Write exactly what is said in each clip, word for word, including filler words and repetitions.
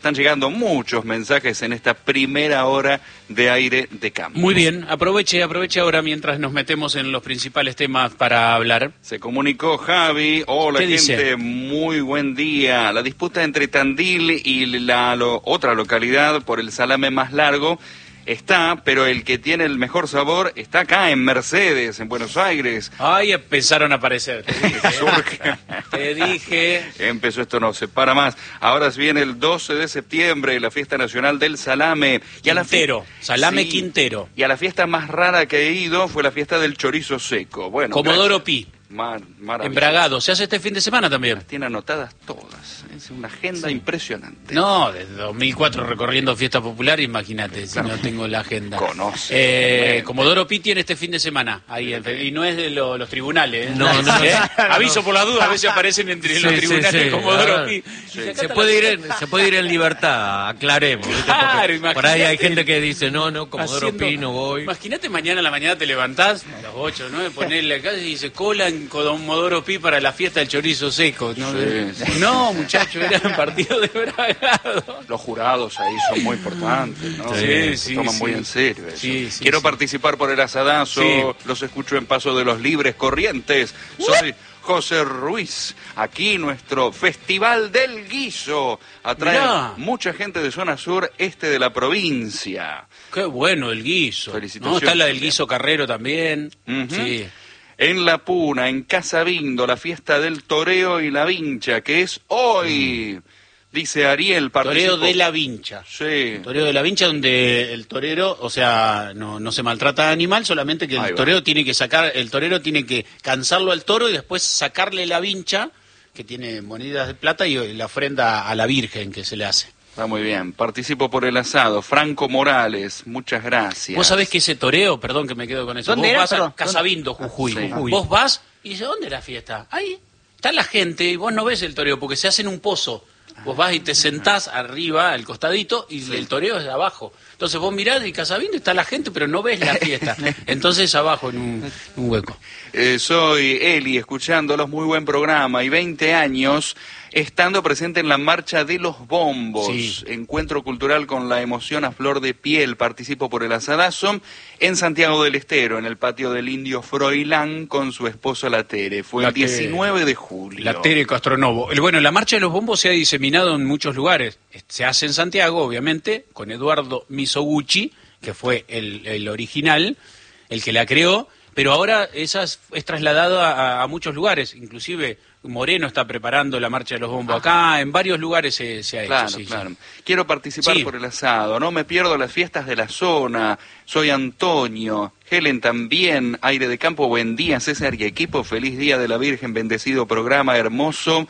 Están llegando muchos mensajes en esta primera hora de Aire de Campo. Muy bien, aproveche, aproveche ahora mientras nos metemos en los principales temas para hablar. Se comunicó Javi. Hola, ¿Qué gente, dice? muy buen día. La disputa entre Tandil y la lo, otra localidad por el salame más largo está, pero el que tiene el mejor sabor está acá en Mercedes, en Buenos Aires. Ay, empezaron a aparecer. Te dije. Surge. Te dije. Empezó, esto no se para más. Ahora viene el doce de septiembre, la fiesta nacional del salame. Y a la Quintero, fie- salame Sí. Quintero. Y a la fiesta más rara que he ido fue la fiesta del chorizo seco. Bueno, Comodoro Pi, Mar, embragado. Se hace este fin de semana también. Las tiene anotadas todas. Es una agenda Sí. impresionante. No, desde dos mil cuatro recorriendo fiesta popular, imagínate, si Claro. no tengo la agenda. Conoce. Eh, Comodoro Pi tiene este fin de semana, ahí en fe- y no es de lo- los tribunales. ¿eh? No, no. ¿Eh? Aviso por las dudas, a veces aparecen entre los Sí, sí, tribunales sí. Comodoro Ah, Pi. sí. Dice, acá Se está puede, la- ir en, se puede ir en libertad, aclaremos. ¿viste? Porque Claro, por ahí hay imagínate. gente que dice, no, no, Comodoro Haciendo- Pi no voy. Imagínate mañana a la mañana te levantás a las ocho, ¿no? Ponés la calle y dice cola en Comodoro Pi para la fiesta del chorizo seco. No, Sí, sí. no muchachos, era un partido de bragado. Los jurados ahí son muy importantes, ¿no? Sí, Se sí, toman sí. muy en serio eso. Sí, sí, Quiero sí. participar por el asadazo. Sí. Los escucho en Paso de los Libres Corrientes. Soy José Ruiz. Aquí nuestro Festival del Guiso atrae Mirá. mucha gente de zona sur este de la provincia. Qué bueno el guiso. Felicitaciones ¿No? Está la del también. guiso carrero también. Ujú. Sí. En La Puna, en Casa Bindo, la fiesta del toreo y la vincha, que es hoy. Dice Ariel, Toreo participó. de la Vincha. Sí. Toreo de la Vincha donde el torero, o sea, no, no se maltrata a animal, solamente que Ahí el va. torero tiene que sacar, el torero tiene que cansarlo al toro y después sacarle la vincha, que tiene monedas de plata, y la ofrenda a la Virgen que se le hace. Está muy bien. Participo por el asado. Franco Morales, muchas gracias. Vos sabés que ese toreo, perdón que me quedo con eso, ¿Dónde vos era, vas a perdón? Casabindo, Jujuy. Sí. Jujuy. Vos vas y dices, ¿dónde es la fiesta? Ahí está la gente y vos no ves el toreo porque se hace en un pozo. Vos vas y te sentás arriba, al costadito, y el toreo es de abajo. Entonces vos mirás y Casabindo está la gente, pero no ves la fiesta. Entonces abajo, en un, un hueco. Eh, soy Eli, escuchándolos, muy buen programa, y veinte años estando presente en la Marcha de los Bombos. Sí. Encuentro cultural con la emoción a flor de piel. Participo por el asadazo en Santiago del Estero, en el patio del Indio Froilán, con su esposa la Tere. Fue La el Tere. diecinueve de julio. La Tere Castronovo. El- Bueno, la Marcha de los Bombos se ha diseminado en muchos lugares. Se hace en Santiago, obviamente, con Eduardo Misoguchi, que fue el, el original, el que la creó, pero ahora esa es, es trasladada a, a muchos lugares, inclusive Moreno está preparando la Marcha de los Bombos acá, en varios lugares se, se ha Claro, hecho. sí, claro. sí. Quiero participar Sí. por el asado. No me pierdo las fiestas de la zona. Soy Antonio. Helen también. Aire de Campo, buen día. César y equipo. Feliz día de la Virgen. Bendecido programa, hermoso.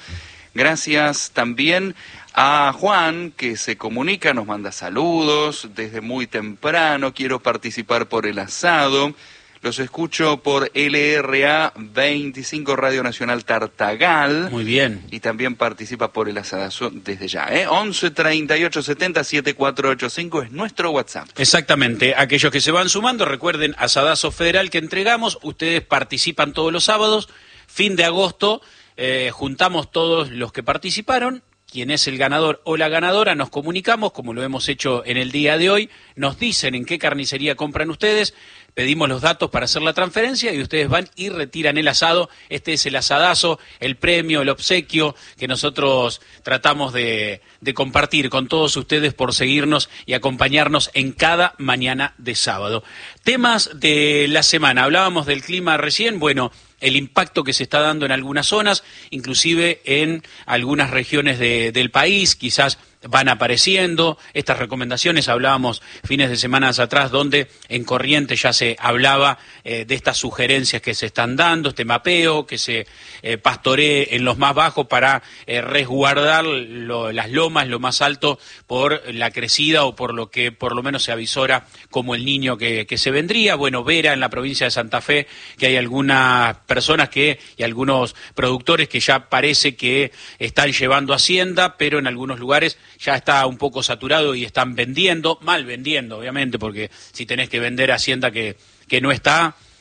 Gracias también a Juan, que se comunica, nos manda saludos desde muy temprano. Quiero participar por el asado. Los escucho por L R A veinticinco Radio Nacional Tartagal. Muy bien. Y también participa por el asadazo desde ya, ¿eh? once treinta y ocho setenta setenta y cuatro ochenta y cinco es nuestro WhatsApp. Exactamente, aquellos que se van sumando, recuerden, asadazo federal que entregamos, ustedes participan todos los sábados, fin de agosto, eh, juntamos todos los que participaron, quien es el ganador o la ganadora, nos comunicamos, como lo hemos hecho en el día de hoy, nos dicen en qué carnicería compran ustedes, pedimos los datos para hacer la transferencia y ustedes van y retiran el asado. Este es el asadazo, el premio, el obsequio que nosotros tratamos de, de compartir con todos ustedes por seguirnos y acompañarnos en cada mañana de sábado. Temas de la semana, hablábamos del clima recién, bueno, el impacto que se está dando en algunas zonas, inclusive en algunas regiones de, del país, quizás van apareciendo estas recomendaciones. Hablábamos fines de semanas atrás donde en Corrientes ya se hablaba eh, de estas sugerencias que se están dando, este mapeo que se eh, pastoree en los más bajos para eh, resguardar lo, las lomas, lo más alto, por la crecida o por lo que por lo menos se avisora como el niño que, que se vendría. Bueno, Vera en la provincia de Santa Fe, que hay algunas personas que y algunos productores que ya parece que están llevando hacienda, pero en algunos lugares ya está un poco saturado y están vendiendo, mal vendiendo obviamente, porque si tenés que vender hacienda que, que no está,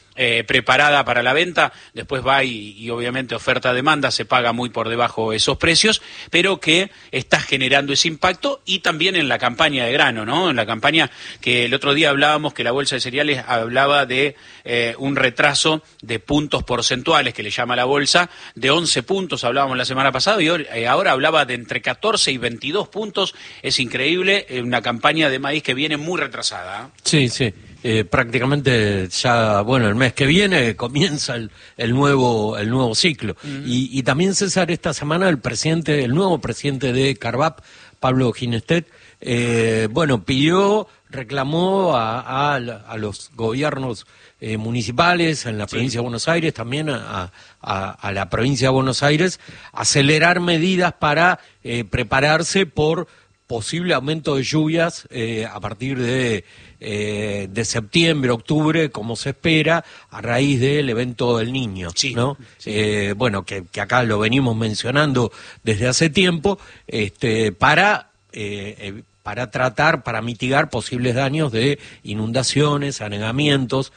eh, preparada para la venta, después va y, y obviamente oferta-demanda, se paga muy por debajo esos precios, pero que está generando ese impacto, y también en la campaña de grano, ¿no? En la campaña que el otro día hablábamos, que la Bolsa de Cereales hablaba de eh, un retraso de puntos porcentuales, que le llama la Bolsa, de once puntos, hablábamos la semana pasada, y hoy, eh, ahora hablaba de entre catorce y veintidós puntos. Es increíble, eh, una campaña de maíz que viene muy retrasada, ¿eh? Sí, sí. Eh, prácticamente ya, bueno, el mes que viene comienza el, el nuevo el nuevo ciclo. Uh-huh. y, y también, César, esta semana el presidente, el nuevo presidente de Carvap, Pablo Ginestet, eh, bueno, pidió, reclamó a, a, a los gobiernos eh, municipales en la sí. provincia de Buenos Aires, también a, a, a la provincia de Buenos Aires, acelerar medidas para eh, prepararse por posible aumento de lluvias eh, a partir de, eh, de septiembre, octubre, como se espera, a raíz del evento del Niño, sí, ¿no? Sí. Eh, bueno, que, que acá lo venimos mencionando desde hace tiempo, este, para, eh, para tratar, para mitigar posibles daños de inundaciones, anegamientos,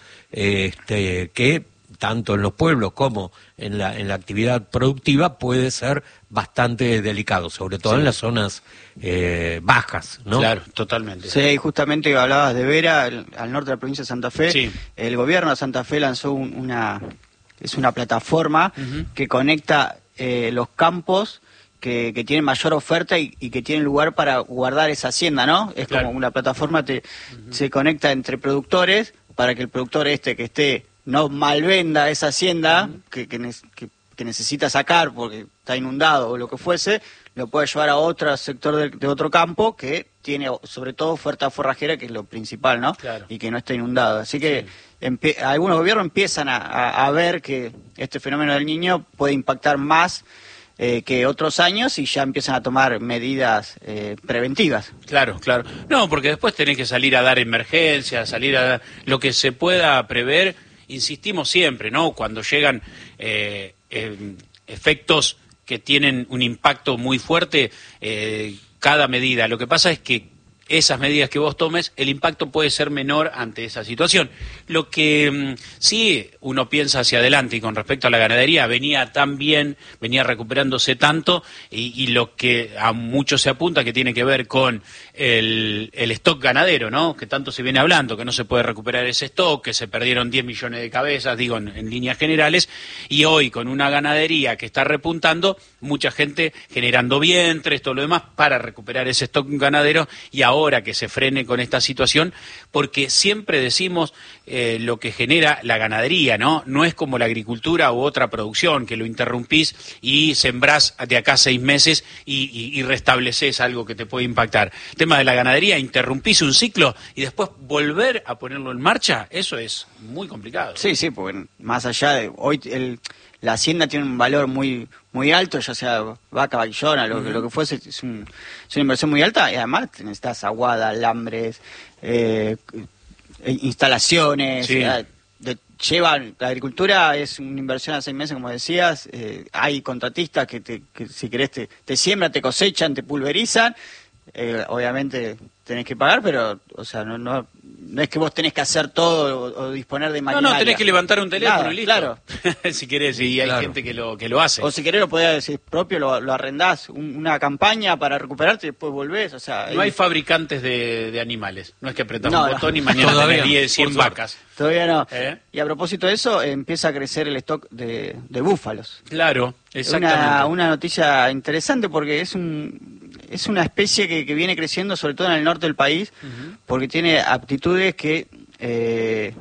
este, que tanto en los pueblos como en la, en la actividad productiva puede ser bastante delicado, sobre todo sí. en las zonas eh, bajas, ¿no? Claro, totalmente. Sí, justamente hablabas de Vera, el, al norte de la provincia de Santa Fe. Sí. El gobierno de Santa Fe lanzó un, una, es una plataforma uh-huh. que conecta eh, los campos que, que tienen mayor oferta y, y que tienen lugar para guardar esa hacienda, ¿no? Es claro. como una plataforma que uh-huh. se conecta entre productores para que el productor este que esté no malvenda esa hacienda uh-huh. que, que, que, que necesita sacar porque está inundado o lo que fuese, lo puede llevar a otro sector de, de otro campo que tiene sobre todo oferta forrajera, que es lo principal, ¿no? Claro. Y que no está inundado. Así que sí. empie- algunos gobiernos empiezan a, a, a ver que este fenómeno del Niño puede impactar más eh, que otros años y ya empiezan a tomar medidas eh, preventivas. Claro, claro. No, porque después tenés que salir a dar emergencias, salir a dar lo que se pueda prever. Insistimos siempre, ¿no? Cuando llegan eh, eh, efectos que tienen un impacto muy fuerte, eh, cada medida. Lo que pasa es que esas medidas que vos tomes, el impacto puede ser menor ante esa situación. Lo que mmm, sí uno piensa hacia adelante, y con respecto a la ganadería, venía tan bien, venía recuperándose tanto, y, y lo que a muchos se apunta que tiene que ver con el, el stock ganadero, ¿no? Que tanto se viene hablando, que no se puede recuperar ese stock, que se perdieron diez millones de cabezas, digo, en, en líneas generales, y hoy con una ganadería que está repuntando, mucha gente generando vientres, todo lo demás, para recuperar ese stock ganadero, y ahora que se frene con esta situación, porque siempre decimos eh, lo que genera la ganadería, ¿no? No es como la agricultura u otra producción, que lo interrumpís y sembrás de acá seis meses y, y, y restableces algo que te puede impactar. El tema de la ganadería, interrumpís un ciclo y después volver a ponerlo en marcha, eso es muy complicado. Sí, sí, porque más allá de hoy el, la hacienda tiene un valor muy muy alto, ya sea vaca, vaquillona, lo, uh-huh. lo que fuese, es, un, es una inversión muy alta, y además necesitas aguada, alambres, eh, instalaciones, sí. eh, de, lleva, la agricultura es una inversión a seis meses, como decías, eh, hay contratistas que, te, que si querés te, te siembran, te cosechan, te pulverizan, eh, obviamente tenés que pagar, pero, o sea, no, no, no es que vos tenés que hacer todo o, o disponer de maquinaria. No, no, tenés que levantar un teléfono Nada, y listo. Claro. Si querés, y hay claro. gente que lo que lo hace. O si querés lo podés decir propio, lo, lo arrendás, un, una campaña para recuperarte y después volvés, o sea... No hay, hay fabricantes de, de animales, no es que apretás no, un no. botón y mañana tenés diez, cien vacas. Todavía no. ¿Eh? Y a propósito de eso, empieza a crecer el stock de, de búfalos. Claro, exactamente. Una, una noticia interesante porque es un... Es una especie que, que viene creciendo sobre todo en el norte del país, uh-huh. porque tiene aptitudes que eh,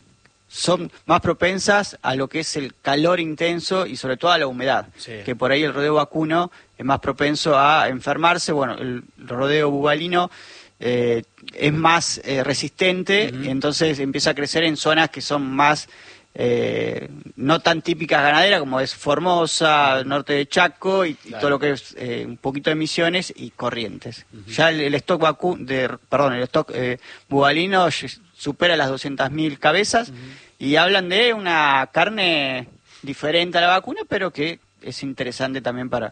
son más propensas a lo que es el calor intenso y sobre todo a la humedad, sí. que por ahí el rodeo vacuno es más propenso a enfermarse. Bueno, el rodeo bubalino eh, es más eh, resistente, uh-huh. y entonces empieza a crecer en zonas que son más... Eh, no tan típicas ganaderas como es Formosa, norte de Chaco y, claro. y todo lo que es eh, un poquito de Misiones y Corrientes. Uh-huh. Ya el, el stock vacu de, perdón, el stock eh, bubalino supera las doscientas mil cabezas, uh-huh. y hablan de una carne diferente a la vacuna, pero que es interesante también para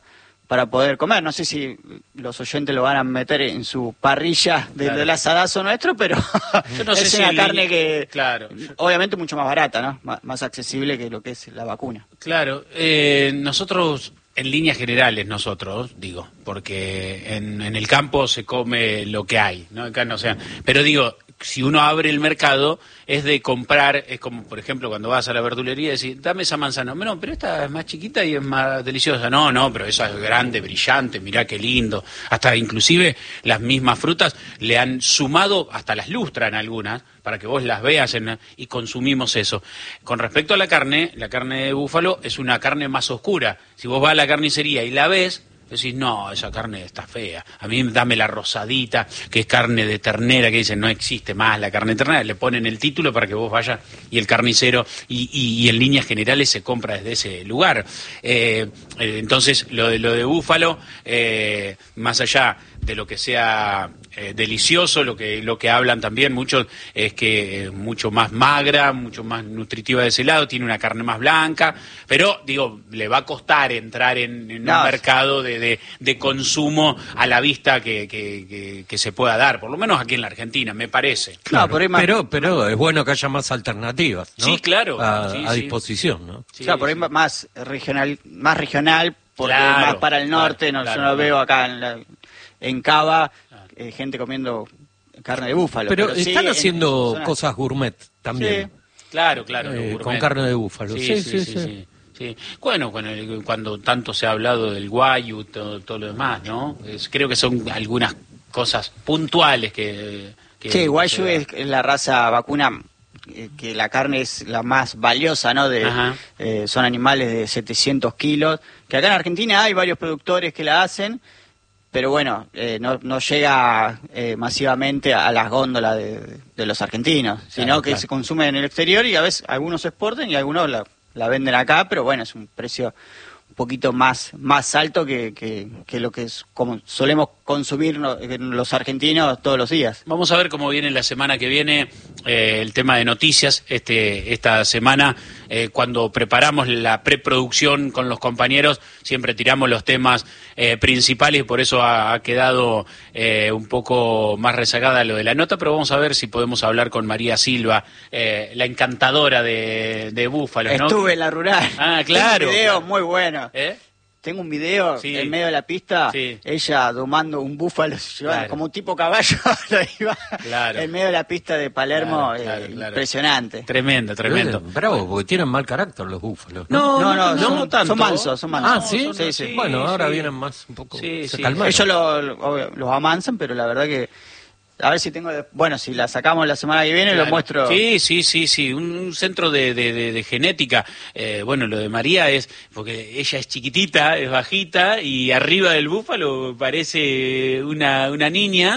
para poder comer. No sé si los oyentes lo van a meter en su parrilla de, Claro. del asadazo nuestro, pero Yo no sé es si una el- carne que, Claro. obviamente mucho más barata, ¿no? M- más accesible que lo que es la vacuna. Claro, eh, nosotros, en líneas generales, nosotros, digo, porque en, en el campo se come lo que hay, ¿no? Acá no, o sea, pero digo, si uno abre el mercado, es de comprar, es como, por ejemplo, cuando vas a la verdulería y decís, dame esa manzana. No, pero esta es más chiquita y es más deliciosa. No, no, pero esa es grande, brillante, mirá qué lindo. Hasta inclusive las mismas frutas le han sumado, hasta las lustran algunas, para que vos las veas en, y consumimos eso. Con respecto a la carne, la carne de búfalo es una carne más oscura. Si vos vas a la carnicería y la ves, decís, no, esa carne está fea. A mí dame la rosadita, que es carne de ternera, que dicen, no existe más la carne de ternera. Le ponen el título para que vos vayas y el carnicero, y, y, y en líneas generales se compra desde ese lugar. Eh, eh, entonces, lo de, lo de búfalo, eh, más allá de lo que sea eh, delicioso, lo que lo que hablan también muchos es que es mucho más magra, mucho más nutritiva de ese lado, tiene una carne más blanca, pero digo, le va a costar entrar en, en No. un mercado de, de, de consumo a la vista que, que, que, que se pueda dar, por lo menos aquí en la Argentina, me parece. Claro, No, por ahí más- pero, pero es bueno que haya más alternativas, ¿no? Sí, claro. A, Sí, a sí. disposición, ¿no? Sí, Claro, por ahí sí. más regional, más regional, porque Claro, más para el norte, claro, no, claro, yo no claro. veo acá en, la- en Cava eh, gente comiendo carne de búfalo. Pero, sí están en- haciendo en zonas- cosas gourmet también. Sí. Claro, claro. Eh, lo con gourmet. carne de búfalo. Sí, Sí, sí, sí, sí. sí. sí, sí. Bueno, cuando, cuando tanto se ha hablado del guayu, todo, todo lo demás, ¿no? Es- creo que son algunas cosas puntuales que... que Sí, que Guayu se da. es, es la raza vacuna eh, que la carne es la más valiosa, ¿no? De, Ajá. eh, son animales de setecientos kilos, que acá en Argentina hay varios productores que la hacen, pero bueno, eh, no, no llega eh, masivamente a las góndolas de, de los argentinos, sino Claro, que claro. se consume en el exterior y a veces algunos se exportan y algunos la, la venden acá, pero bueno, es un precio un poquito más más alto que, que, que lo que es, como solemos consumir no- los argentinos todos los días. Vamos a ver cómo viene la semana que viene eh, el tema de noticias. Este, esta semana, eh, cuando preparamos la preproducción con los compañeros, siempre tiramos los temas eh, principales y por eso ha, ha quedado eh, un poco más rezagada lo de la nota, pero vamos a ver si podemos hablar con María Silva, eh, la encantadora de, de Búfalos, ¿no? Estuve en la rural. Ah, claro, Tengo un video claro. muy bueno. ¿Eh? Tengo un video Sí. en medio de la pista, Sí. ella domando un búfalo, llevando Claro. como un tipo caballo, lo iba Claro. en medio de la pista de Palermo, Claro, claro, eh, claro. impresionante. Tremendo, tremendo. Eh, Bravo, porque tienen mal carácter los búfalos. No, No, no, no, son, no tanto. son mansos, son mansos. Ah, ¿sí? Sí, sí. Bueno, ahora sí. vienen más un poco... Sí, se sí. calmaron. Ellos lo- lo- obvio, los amansan, pero la verdad que, a ver si tengo, de- bueno, si la sacamos la semana que viene, Claro. lo muestro. Sí, sí, sí, sí, un, un centro de, de- de- de genética. Eh, bueno, lo de María es, porque ella es chiquitita, es bajita, y arriba del búfalo parece una, una niña,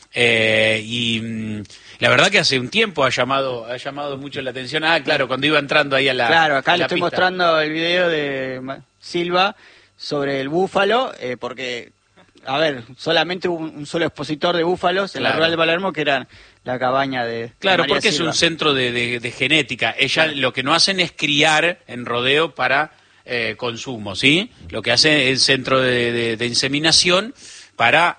eh, y mm, la verdad que hace un tiempo ha llamado, ha llamado mucho la atención. Ah, claro, cuando iba entrando ahí a la Claro, acá a le la estoy pista. mostrando el video de Ma- Silva sobre el búfalo, eh, porque, a ver, solamente hubo un, un solo expositor de búfalos en la Claro. rural de Palermo, que era la cabaña de Claro, María porque es Silva. un centro de, de- de genética. Ella lo que no hacen es criar en rodeo para eh, consumo, ¿sí? Lo que hace es centro de, de- de inseminación para,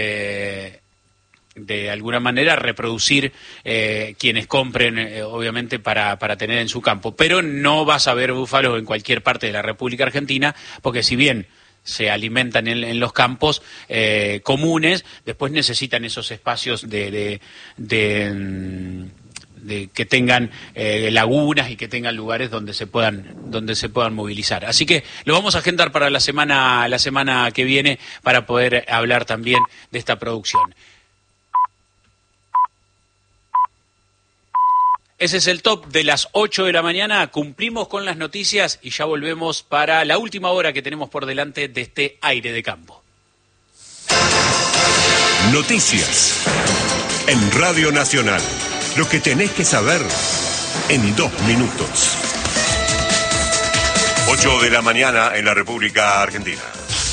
eh, de alguna manera, reproducir eh, quienes compren, eh, obviamente, para, para tener en su campo. Pero no vas a ver búfalos en cualquier parte de la República Argentina, porque si bien se alimentan en, en los campos eh, comunes, después necesitan esos espacios de, de, de, mm, de que tengan eh, lagunas y que tengan lugares donde se puedan donde se puedan movilizar. Así que lo vamos a agendar para la semana la semana que viene para poder hablar también de esta producción. Ese es el top de las ocho de la mañana. Cumplimos con las noticias y ya volvemos para la última hora que tenemos por delante de este aire de campo. Noticias en Radio Nacional. Lo que tenés que saber en dos minutos. ocho de la mañana en la República Argentina.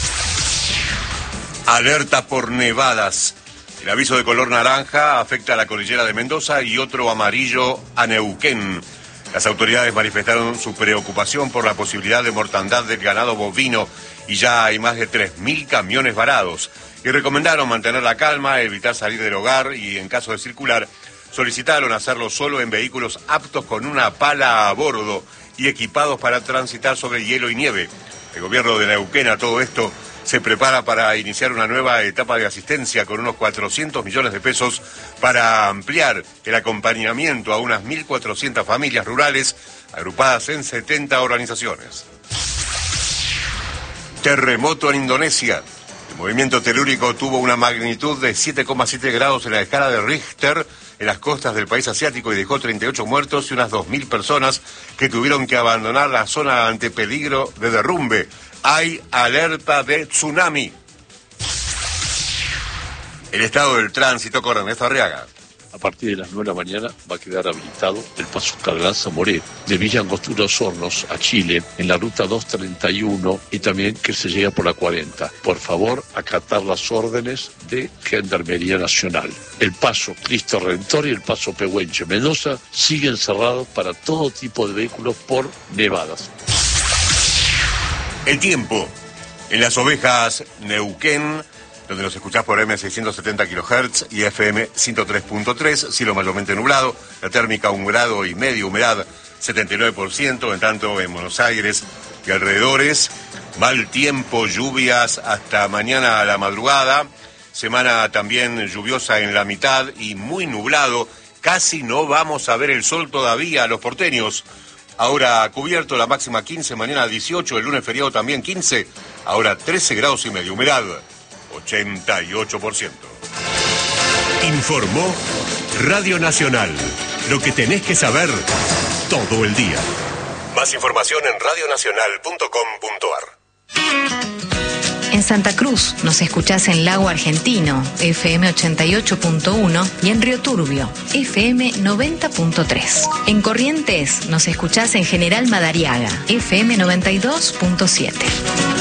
Alerta por nevadas. El aviso de color naranja afecta a la cordillera de Mendoza y otro amarillo a Neuquén. Las autoridades manifestaron su preocupación por la posibilidad de mortandad del ganado bovino y ya hay más de tres mil camiones varados. Y recomendaron mantener la calma, evitar salir del hogar y, en caso de circular, solicitaron hacerlo solo en vehículos aptos con una pala a bordo y equipados para transitar sobre hielo y nieve. El gobierno de Neuquén a todo esto se prepara para iniciar una nueva etapa de asistencia con unos cuatrocientos millones de pesos para ampliar el acompañamiento a unas mil cuatrocientas familias rurales agrupadas en setenta organizaciones. Terremoto en Indonesia. El movimiento telúrico tuvo una magnitud de siete coma siete grados en la escala de Richter en las costas del país asiático y dejó treinta y ocho muertos y unas dos mil personas que tuvieron que abandonar la zona ante peligro de derrumbe. Hay alerta de tsunami. El estado del tránsito con Ernesto Arriaga. A partir de las nueve de la mañana va a quedar habilitado el paso Carganza Moré, de Villa Angostura Los Hornos a Chile, en la ruta doscientos treinta y uno, y también que se llega por la cuarenta. Por favor, acatar las órdenes de Gendarmería Nacional. El paso Cristo Redentor y el paso Pehuenche Mendoza siguen cerrados para todo tipo de vehículos por nevadas. El tiempo. En las Ovejas, Neuquén, donde nos escuchás por eme seiscientos setenta kilohertz y efe eme ciento tres punto tres, cielo mayormente nublado, la térmica un grado y medio, humedad setenta y nueve por ciento, en tanto en Buenos Aires y alrededores, mal tiempo, lluvias hasta mañana a la madrugada, semana también lluviosa en la mitad y muy nublado, casi no vamos a ver el sol todavía a los porteños. Ahora cubierto, la máxima quince, mañana dieciocho, el lunes feriado también quince, ahora trece grados y medio, humedad ochenta y ocho por ciento. Informó Radio Nacional. Lo que tenés que saber todo el día. Más información en radio nacional punto com punto ar. En Santa Cruz nos escuchás en Lago Argentino, efe eme ochenta y ocho punto uno, y en Río Turbio, efe eme noventa punto tres. En Corrientes nos escuchás en General Madariaga, efe eme noventa y dos punto siete.